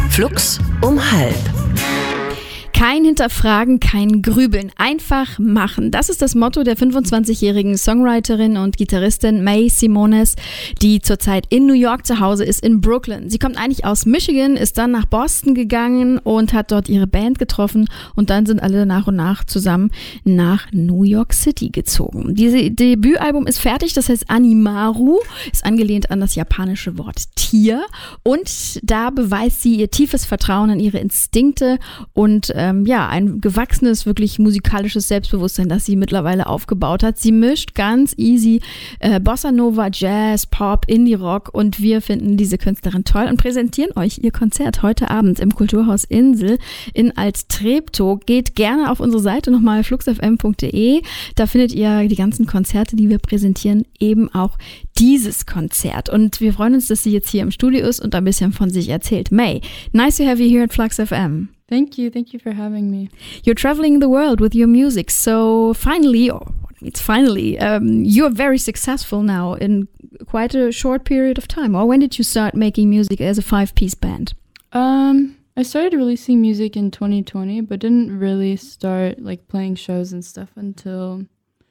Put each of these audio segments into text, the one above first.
Flux um halb. Kein Hinterfragen, kein Grübeln, einfach machen. Das ist das Motto der 25-jährigen Songwriterin und Gitarristin Mae Simones, die zurzeit in New York zu Hause ist, in Brooklyn. Sie kommt eigentlich aus Michigan, ist dann nach Boston gegangen und hat dort ihre Band getroffen und dann sind alle nach und nach zusammen nach New York City gezogen. Dieses Debütalbum ist fertig, das heißt Animaru, ist angelehnt an das japanische Wort Tier und da beweist sie ihr tiefes Vertrauen in ihre Instinkte und ein gewachsenes, wirklich musikalisches Selbstbewusstsein, das sie mittlerweile aufgebaut hat. Sie mischt ganz easy Bossa Nova, Jazz, Pop, Indie-Rock und wir finden diese Künstlerin toll und präsentieren euch ihr Konzert heute Abend im Kulturhaus Insel in Alt-Treptow. Geht gerne auf unsere Seite nochmal fluxfm.de. Da findet ihr die ganzen Konzerte, die wir präsentieren, eben auch dieses Konzert. Und wir freuen uns, dass sie jetzt hier im Studio ist und ein bisschen von sich erzählt. Mae, nice to have you here at Flux FM. Thank you for having me. You're traveling the world with your music, so finally, you're very successful now in quite a short period of time. Or when did you start making music as a 5-piece band? I started releasing music in 2020, but didn't really start playing shows and stuff until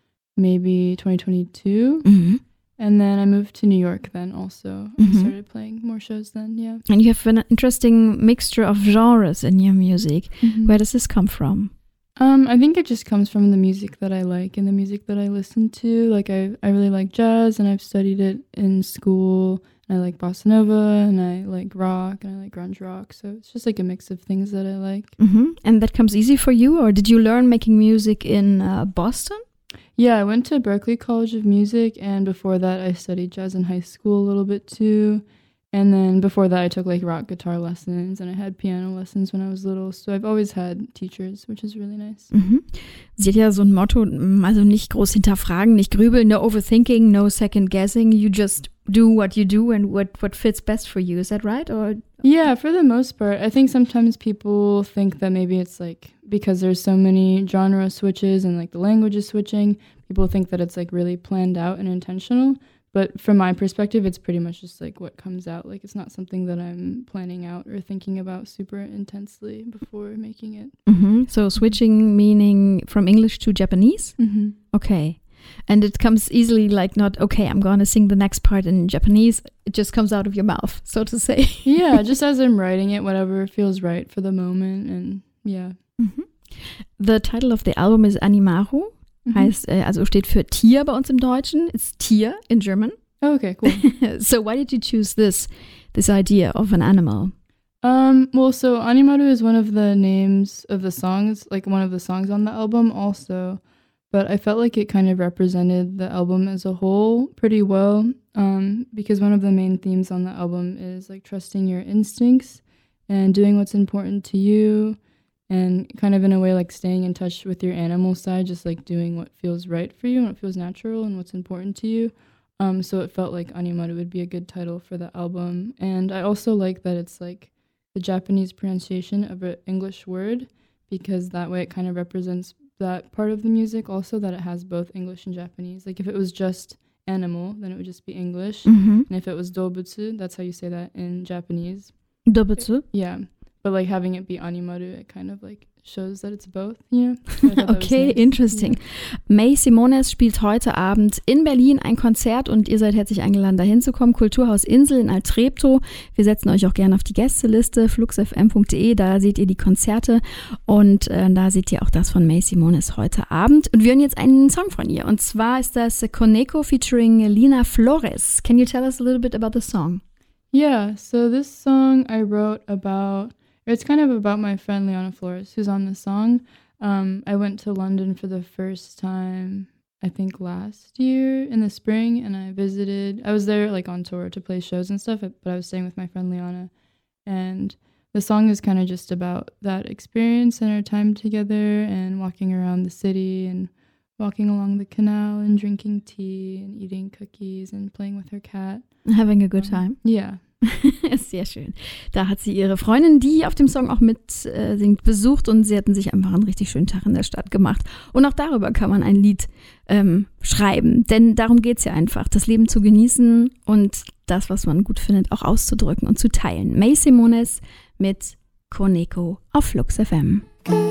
maybe 2022. Mm-hmm. And then I moved to New York then also. I started playing more shows then, yeah. And you have an interesting mixture of genres in your music. Mm-hmm. Where does this come from? I think it just comes from the music that I like and the music that I listen to. I really like jazz and I've studied it in school. I like bossa nova and I like rock and I like grunge rock. So it's just a mix of things that I like. Mm-hmm. And that comes easy for you, or did you learn making music in Boston? Yeah, I went to Berklee College of Music, and before that I studied jazz in high school a little bit too. And then before that I took rock guitar lessons and I had piano lessons when I was little. So I've always had teachers, which is really nice. Mhm. Sie hat ja so ein Motto, also nicht groß hinterfragen, nicht grübeln, no overthinking, no second guessing. You just do what you do and what fits best for you. Is that right? Or yeah, for the most part. I think sometimes people think that maybe it's because there's so many genre switches and the language is switching, people think that it's really planned out and intentional. But from my perspective, it's pretty much just what comes out. It's not something that I'm planning out or thinking about super intensely before making it. Mm-hmm. So switching meaning from English to Japanese? Mm-hmm. Okay. And it comes easily not, okay, I'm going to sing the next part in Japanese. It just comes out of your mouth, so to say. Yeah, just as I'm writing it, whatever feels right for the moment. And yeah. Mm-hmm. The title of the album is Animaru. Heißt, also steht für Tier bei uns im Deutschen. It's Tier in German. Oh, okay, cool. So why did you choose this idea of an animal? Well, so Animaru is one of the names of the songs, one of the songs on the album also. But I felt it kind of represented the album as a whole pretty well, because one of the main themes on the album is trusting your instincts and doing what's important to you. And kind of in a way staying in touch with your animal side, just doing what feels right for you and what feels natural and what's important to you. So it felt like Animaru would be a good title for the album. And I also like that it's the Japanese pronunciation of an English word, because that way it kind of represents that part of the music also, that it has both English and Japanese. If it was just animal, then it would just be English. Mm-hmm. And if it was dobutsu, that's how you say that in Japanese. Dobutsu? Yeah. But having it be Animaru, it kind of shows that it's both, you know? So okay, nice. Interesting. Yeah. Mae Simones spielt heute Abend in Berlin ein Konzert und ihr seid herzlich eingeladen, da hinzukommen. Kulturhaus Insel in Alt-Treptow. Wir setzen euch auch gerne auf die Gästeliste, fluxfm.de, da seht ihr die Konzerte und da seht ihr auch das von Mae Simones heute Abend. Und wir hören jetzt einen Song von ihr und zwar ist das Koneko featuring Lina Flores. Can you tell us a little bit about the song? Yeah, so this song I wrote it's kind of about my friend Liana Flores, who's on the song. I went to London for the first time, I think last year in the spring, and I was there on tour to play shows and stuff, but I was staying with my friend Liana. And the song is kind of just about that experience and our time together and walking around the city and walking along the canal and drinking tea and eating cookies and playing with her cat. Having a good time. Yeah. Sehr schön. Da hat sie ihre Freundin, die auf dem Song auch mit singt, besucht und sie hatten sich einfach einen richtig schönen Tag in der Stadt gemacht. Und auch darüber kann man ein Lied schreiben, denn darum geht es ja einfach, das Leben zu genießen und das, was man gut findet, auch auszudrücken und zu teilen. Mae Simones mit Koneko auf Flux FM.